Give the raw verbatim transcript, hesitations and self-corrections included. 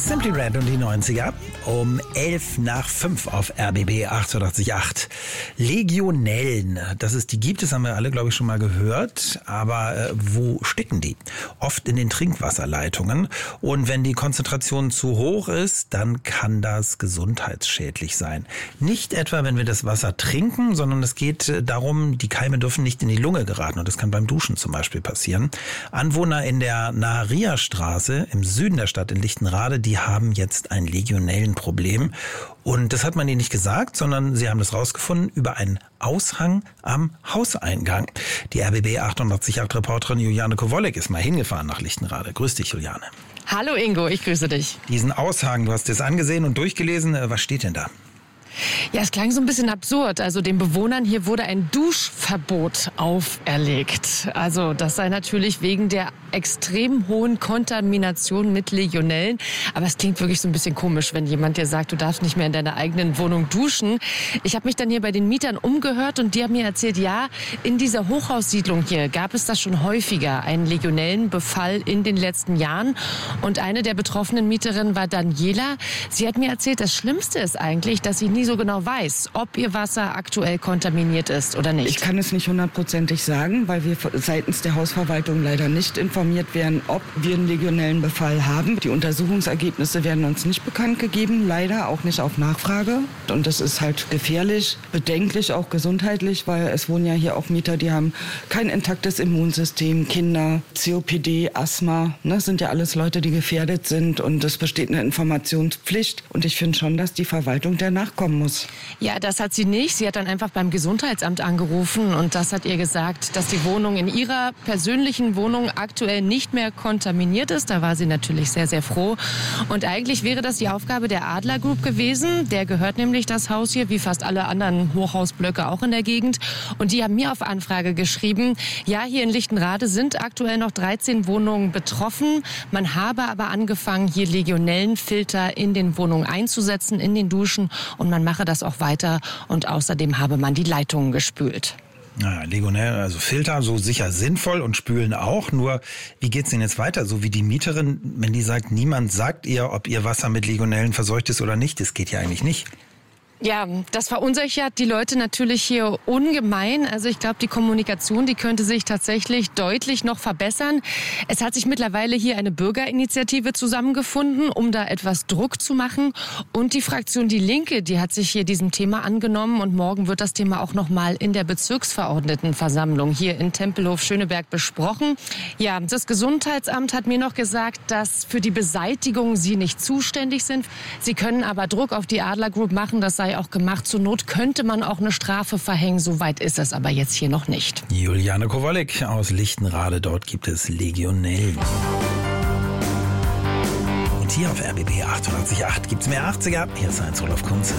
Simply Red und die neunziger um elf nach fünf auf R B B achtundachtzig Komma acht. Legionellen, dass es die gibt, das haben wir alle, glaube ich, schon mal gehört. Aber äh, wo stecken die? Oft in den Trinkwasserleitungen. Und wenn die Konzentration zu hoch ist, dann kann das gesundheitsschädlich sein. Nicht etwa, wenn wir das Wasser trinken, sondern es geht darum, die Keime dürfen nicht in die Lunge geraten. Und das kann beim Duschen zum Beispiel passieren. Anwohner in der Naharia-Straße im Süden der Stadt in Lichtenrade, die haben jetzt ein Legionellenproblem. Und das hat man ihnen nicht gesagt, sondern sie haben das rausgefunden über einen Aushang am Hauseingang. Die R B B achtundachtzig Komma acht Reporterin Juliane Kowolek ist mal hingefahren nach Lichtenrade. Grüß dich, Juliane. Hallo Ingo, ich grüße dich. Diesen Aushang, du hast das angesehen und durchgelesen. Was steht denn da? Ja, es klang so ein bisschen absurd. Also den Bewohnern hier wurde ein Duschverbot auferlegt. Also das sei natürlich wegen der extrem hohen Kontamination mit Legionellen. Aber es klingt wirklich so ein bisschen komisch, wenn jemand dir sagt, du darfst nicht mehr in deiner eigenen Wohnung duschen. Ich habe mich dann hier bei den Mietern umgehört und die haben mir erzählt, ja, in dieser Hochhaussiedlung hier gab es das schon häufiger, einen Legionellenbefall in den letzten Jahren. Und eine der betroffenen Mieterinnen war Daniela. Sie hat mir erzählt, das Schlimmste ist eigentlich, dass sie nie so genau weiß, ob ihr Wasser aktuell kontaminiert ist oder nicht. Ich kann es nicht hundertprozentig sagen, weil wir seitens der Hausverwaltung leider nicht informiert werden, ob wir einen Legionellenbefall haben. Die Untersuchungsergebnisse werden uns nicht bekannt gegeben, leider auch nicht auf Nachfrage. Und das ist halt gefährlich, bedenklich, auch gesundheitlich, weil es wohnen ja hier auch Mieter, die haben kein intaktes Immunsystem, Kinder, C O P D, Asthma. Das sind ja alles Leute, die gefährdet sind und es besteht eine Informationspflicht. Und ich finde schon, dass die Verwaltung der nachkommen muss. Ja, das hat sie nicht. Sie hat dann einfach beim Gesundheitsamt angerufen und das hat ihr gesagt, dass die Wohnung in ihrer persönlichen Wohnung aktuell nicht mehr kontaminiert ist. Da war sie natürlich sehr, sehr froh. Und eigentlich wäre das die Aufgabe der Adler Group gewesen. Der gehört nämlich das Haus hier, wie fast alle anderen Hochhausblöcke auch in der Gegend. Und die haben mir auf Anfrage geschrieben, ja, hier in Lichtenrade sind aktuell noch dreizehn Wohnungen betroffen. Man habe aber angefangen, hier Legionellenfilter in den Wohnungen einzusetzen, in den Duschen. Und man mache das auch weiter und außerdem habe man die Leitungen gespült. Ja, Legionellen, also Filter, so sicher sinnvoll und spülen auch. Nur, wie geht's denn jetzt weiter? So wie die Mieterin, wenn die sagt, niemand sagt ihr, ob ihr Wasser mit Legionellen verseucht ist oder nicht, das geht ja eigentlich nicht. Ja, das verunsichert die Leute natürlich hier ungemein. Also ich glaube, die Kommunikation, die könnte sich tatsächlich deutlich noch verbessern. Es hat sich mittlerweile hier eine Bürgerinitiative zusammengefunden, um da etwas Druck zu machen. Und die Fraktion Die Linke, die hat sich hier diesem Thema angenommen. Und morgen wird das Thema auch noch mal in der Bezirksverordnetenversammlung hier in Tempelhof-Schöneberg besprochen. Ja, das Gesundheitsamt hat mir noch gesagt, dass für die Beseitigung sie nicht zuständig sind. Sie können aber Druck auf die Adler Group machen, das sei auch gemacht. Zur Not könnte man auch eine Strafe verhängen. So weit ist es aber jetzt hier noch nicht. Juliane Kowolek aus Lichtenrade, dort gibt es Legionellen. Und hier auf R B B achtundachtzig Komma acht gibt es mehr achtziger. Hier ist Heinz Olaf Kunze.